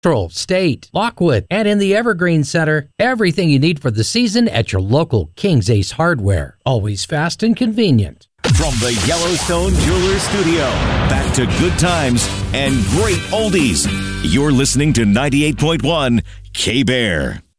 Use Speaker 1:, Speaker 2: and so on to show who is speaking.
Speaker 1: State, Lockwood, and in the Evergreen Center. Everything you need for the season at your local King's Ace Hardware. Always fast and convenient.
Speaker 2: From the Yellowstone Jewelers Studio, back to good times and great oldies. You're listening to 98.1 K-Bear.